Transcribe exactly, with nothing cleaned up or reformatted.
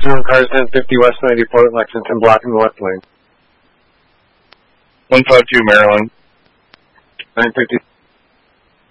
Maximum cars ten fifty West ninety-fourth, Lexington, blocking the left lane. one five two Maryland. nine fifty